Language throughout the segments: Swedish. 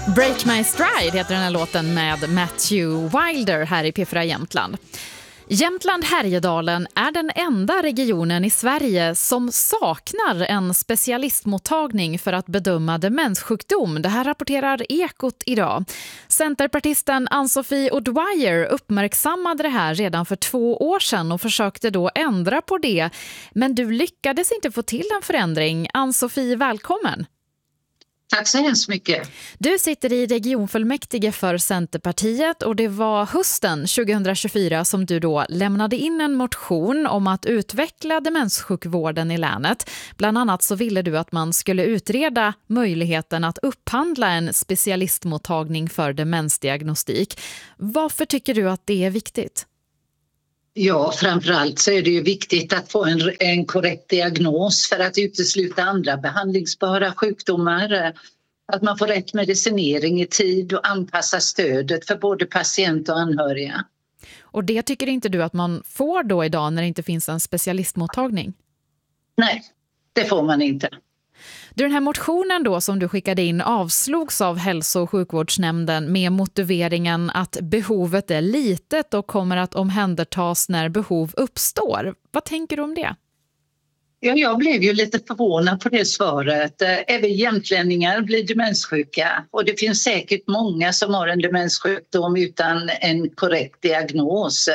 Break My Stride heter den här låten med Matthew Wilder här i P4 Jämtland. Jämtland Härjedalen är den enda regionen i Sverige som saknar en specialistmottagning för att bedöma demenssjukdom. Det här rapporterar Ekot idag. Centerpartisten Ann-Sofie O'Dwyer uppmärksammade det här redan för 2 år sedan och försökte då ändra på det. Men du lyckades inte få till en förändring. Ann-Sofie, välkommen! Tack så hemskt mycket. Du sitter i regionfullmäktige för Centerpartiet och det var hösten 2024 som du då lämnade in en motion om att utveckla demenssjukvården i länet. Bland annat så ville du att man skulle utreda möjligheten att upphandla en specialistmottagning för demensdiagnostik. Varför tycker du att det är viktigt? Ja, framförallt så är det ju viktigt att få en korrekt diagnos för att utesluta andra behandlingsbara sjukdomar. Att man får rätt medicinering i tid och anpassa stödet för både patient och anhöriga. Och det tycker inte du att man får då idag när det inte finns en specialistmottagning? Nej, det får man inte. Den här motionen då som du skickade in avslogs av hälso- och sjukvårdsnämnden med motiveringen att behovet är litet och kommer att omhändertas när behov uppstår. Vad tänker du om det? Ja, jag blev ju lite förvånad på det svaret. Även jämtlänningar blir demenssjuka och det finns säkert många som har en demenssjukdom utan en korrekt diagnos.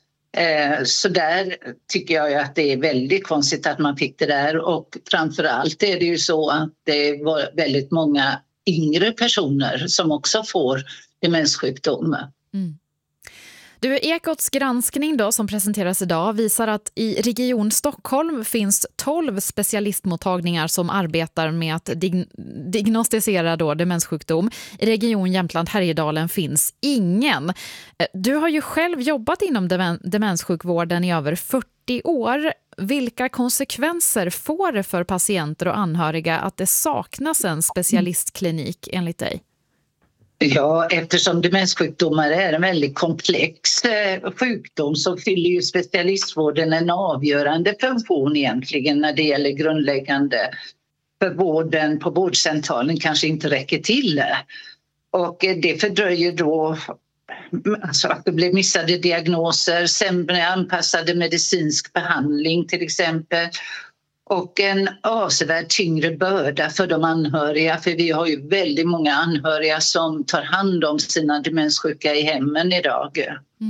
Så där tycker jag att det är väldigt konstigt att man fick det där, och framförallt är det ju så att det var väldigt många yngre personer som också får demenssjukdom. Du, Ekots granskning då som presenteras idag visar att i Region Stockholm finns 12 specialistmottagningar som arbetar med att diagnostisera då demenssjukdom. I Region Jämtland Härjedalen finns ingen. Du har ju själv jobbat inom demenssjukvården i över 40 år. Vilka konsekvenser får det för patienter och anhöriga att det saknas en specialistklinik enligt dig? Ja, eftersom demenssjukdomar är en väldigt komplex sjukdom så fyller ju specialistvården en avgörande funktion egentligen när det gäller grundläggande. För vården på vårdcentralen kanske inte räcker till. Och det fördröjer då att det blir missade diagnoser, sämre anpassade medicinsk behandling till exempel. Och en avsevärt tyngre börda för de anhöriga, för vi har ju väldigt många anhöriga som tar hand om sina demenssjuka i hemmen idag.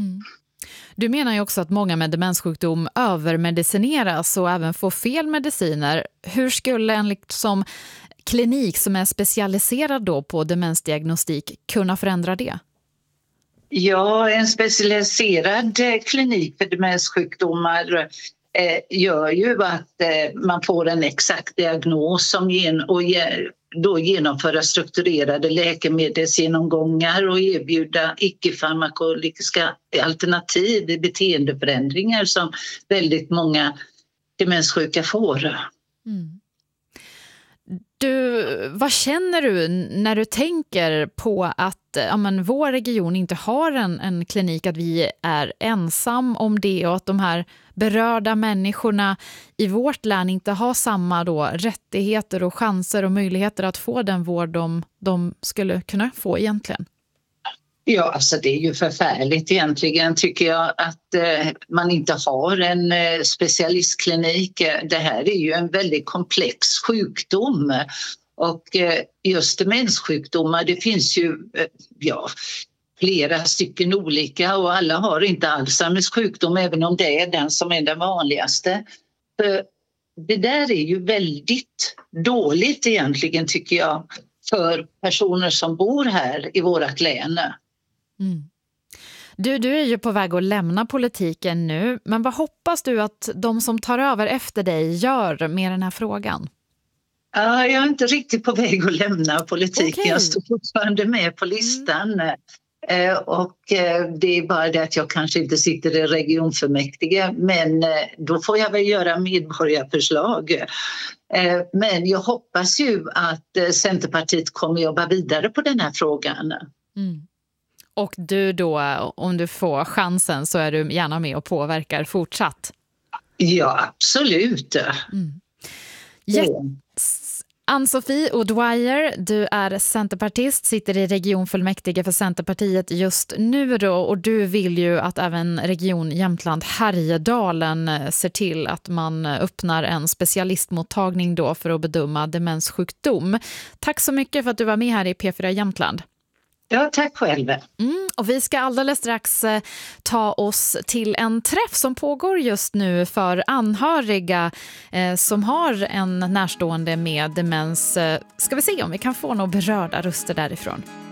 Du menar ju också att många med demenssjukdom övermedicineras och även får fel mediciner. Hur skulle en klinik som är specialiserad då på demensdiagnostik kunna förändra det? Ja, en specialiserad klinik för demenssjukdomar gör ju att man får en exakt diagnos och då genomföra strukturerade läkemedelsgenomgångar och erbjuda icke-farmakologiska alternativ i beteendeförändringar som väldigt många demenssjuka får. Vad känner du när du tänker på att vår region inte har en klinik, att vi är ensam om det och att de här berörda människorna i vårt län inte har samma då rättigheter och chanser och möjligheter att få den vård de skulle kunna få egentligen? Ja, alltså det är ju förfärligt egentligen tycker jag att man inte har en specialistklinik. Det här är ju en väldigt komplex sjukdom och just demenssjukdomar, det finns ju flera stycken olika och alla har inte Alzheimers sjukdom även om det är den som är den vanligaste. Det där är ju väldigt dåligt egentligen tycker jag för personer som bor här i vårt län. Du är ju på väg att lämna politiken nu, men vad hoppas du att de som tar över efter dig gör med den här frågan? Ja, jag är inte riktigt på väg att lämna politiken. Okay. Jag står fortfarande med på listan. Och det är bara det att jag kanske inte sitter i regionfullmäktige, men då får jag väl göra medborgarförslag. Men jag hoppas ju att Centerpartiet kommer jobba vidare på den här frågan. Och du då, om du får chansen så är du gärna med och påverkar fortsatt? Ja, absolut. Ann-Sofie O'Dwyer, du är centerpartist, sitter i regionfullmäktige för Centerpartiet just nu då, och du vill ju att även region Jämtland Härjedalen ser till att man öppnar en specialistmottagning då för att bedöma demenssjukdom. Tack så mycket för att du var med här i P4 Jämtland. Ja, tack själv. Och vi ska alldeles strax ta oss till en träff som pågår just nu för anhöriga som har en närstående med demens. Ska vi se om vi kan få några berörda röster därifrån.